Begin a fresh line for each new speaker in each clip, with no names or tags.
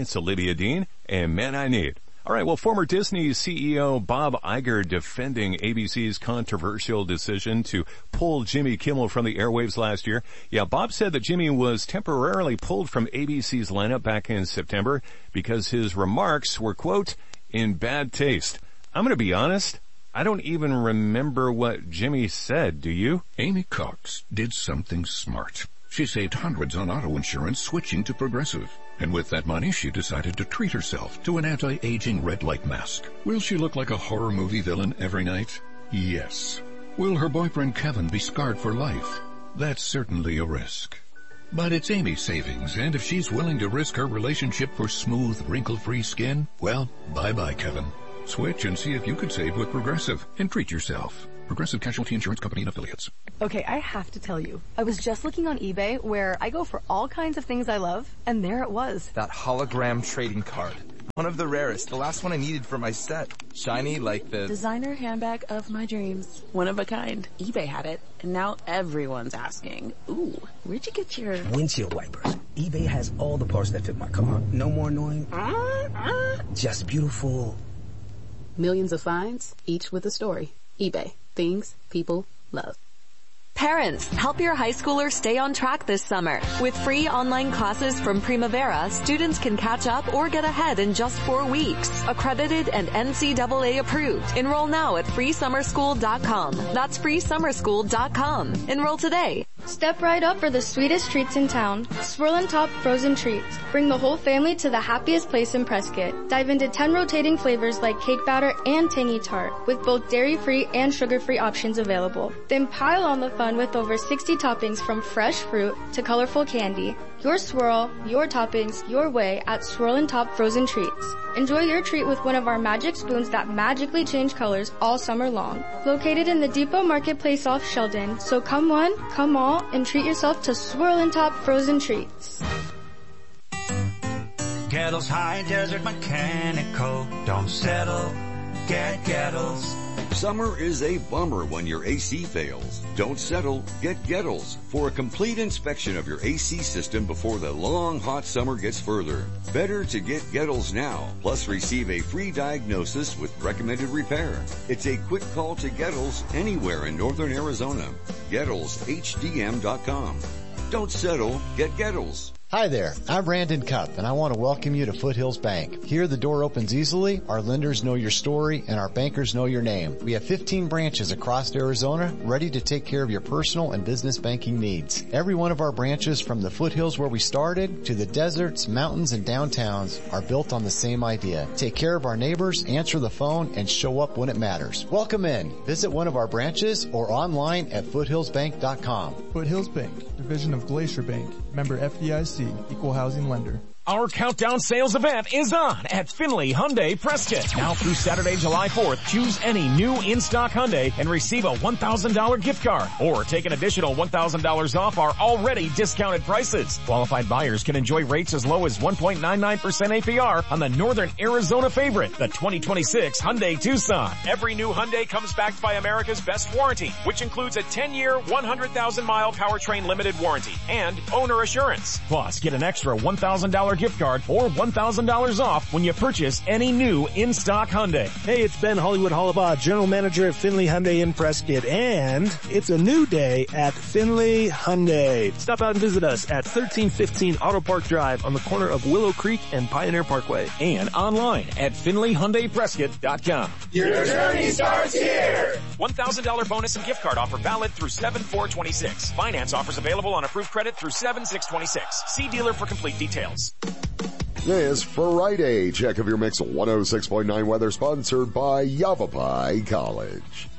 It's Olivia Dean and Man I Need. All right, well, former Disney CEO Bob Iger defending ABC's controversial decision to pull Jimmy Kimmel from the airwaves last year. Yeah, Bob said that Jimmy was temporarily pulled from ABC's lineup back in September because his remarks were, quote, in bad taste. I'm going to be honest, I don't even remember what Jimmy said, do you?
Amy Cox did something smart. She saved hundreds on auto insurance switching to Progressive. And with that money, she decided to treat herself to an anti-aging red light mask. Will she look like a horror movie villain every night? Yes. Will her boyfriend Kevin be scarred for life? That's certainly a risk. But it's Amy's savings, and if she's willing to risk her relationship for smooth, wrinkle-free skin, well, bye-bye, Kevin. Switch and see if you could save with Progressive and treat yourself. Progressive Casualty Insurance Company and Affiliates.
Okay, I have to tell you, I was just looking on eBay where I go for all kinds of things I love, and there it was.
That hologram trading card. One of the rarest, the last one I needed for my set. Shiny like the
designer handbag of my dreams. One of a kind. eBay had it, and now everyone's asking, ooh, where'd you get your
windshield wipers? eBay has all the parts that fit my car. No more annoying. Just beautiful.
Millions of finds, each with a story. eBay. Things people love.
Parents, help your high schooler stay on track this summer. With free online classes from Primavera, students can catch up or get ahead in just 4 weeks. Accredited and NCAA approved. Enroll now at freesummerschool.com. That's freesummerschool.com. Enroll today.
Step right up for the sweetest treats in town. Swirl & Top Frozen Treats. Bring the whole family to the happiest place in Prescott. Dive into 10 rotating flavors like cake batter and tangy tart, with both dairy-free and sugar-free options available. Then pile on the fun with over 60 toppings from fresh fruit to colorful candy. Your swirl, your toppings, your way at Swirl & Top Frozen Treats. Enjoy your treat with one of our magic spoons that magically change colors all summer long. Located in the Depot Marketplace off Sheldon, so come one, come all, and treat yourself to Swirl & Top Frozen Treats.
Gettles High Desert Mechanical. Don't settle, get Gettles.
Summer is a bummer when your AC fails. Don't settle, get Gettles for a complete inspection of your AC system before the long hot summer gets further. Better to get Gettles now, plus receive a free diagnosis with recommended repair. It's a quick call to Gettles anywhere in northern Arizona. GettlesHDM.com. Don't settle, get Gettles.
Hi there, I'm Brandon Cupp, and I want to welcome you to Foothills Bank. Here the door opens easily, our lenders know your story, and our bankers know your name. We have 15 branches across Arizona ready to take care of your personal and business banking needs. Every one of our branches, from the foothills where we started to the deserts, mountains, and downtowns, are built on the same idea. Take care of our neighbors, answer the phone, and show up when it matters. Welcome in. Visit one of our branches or online at foothillsbank.com.
Foothills Bank, division of Glacier Bank, member FDIC. Equal housing lender.
Our countdown sales event is on at Finley Hyundai Prescott. Now through Saturday, July 4th, choose any new in-stock Hyundai and receive a $1,000 gift card, or take an additional $1,000 off our already discounted prices. Qualified buyers can enjoy rates as low as 1.99% APR on the Northern Arizona favorite, the 2026 Hyundai Tucson. Every new Hyundai comes backed by America's best warranty, which includes a 10-year, 100,000-mile powertrain limited warranty and owner assurance. Plus, get an extra $1,000 gift card or $1,000 off when you purchase any new in-stock Hyundai.
Hey, it's Ben Hollywood Hollabaugh, General Manager at Finley Hyundai in Prescott, and it's a new day at Finley Hyundai. Stop out and visit us at 1315 Auto Park Drive on the corner of Willow Creek and Pioneer Parkway,
and online at FinleyHyundaiPrescott.com.
Your journey starts here!
$1,000 bonus and gift card offer valid through 7/4/26. Finance offers available on approved credit through 7/6/26. See dealer for complete details.
This Friday check of your mix 106.9 weather sponsored by Yavapai College.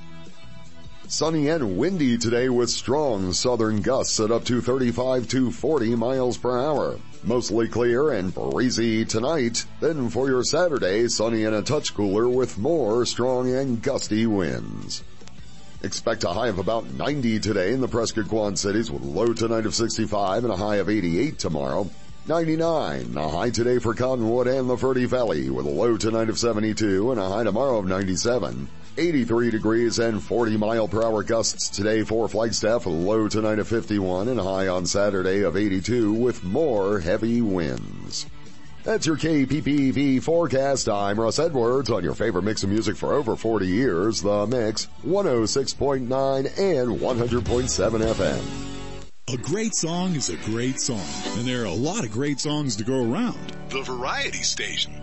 Sunny and windy today with strong southern gusts at up to 35 to 40 miles per hour. Mostly clear and breezy tonight. Then for your Saturday, sunny and a touch cooler with more strong and gusty winds. Expect a high of about 90 today in the Prescott Quad Cities with a low tonight of 65 and a high of 88 tomorrow. 99, a high today for Cottonwood and the Ferdy Valley with a low tonight of 72 and a high tomorrow of 97. 83 degrees and 40 mile per hour gusts today for Flagstaff with a low tonight of 51 and a high on Saturday of 82 with more heavy winds. That's your KPPV forecast. I'm Russ Edwards on your favorite mix of music for over 40 years. The Mix, 106.9 and 100.7 FM.
A great song is a great song, and there are a lot of great songs to go around.
The Variety Station.